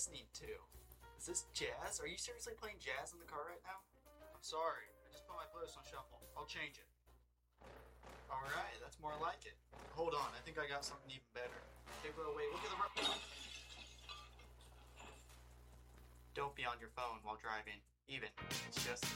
listening to? Is this jazz? Are you seriously playing jazz in the car right now? I'm sorry. I just put my playlist on shuffle. I'll change it. Alright, that's more like it. Hold on, I think I got something even better. Okay, bro, wait, look at the road. Don't be on your phone while driving. Even. It's just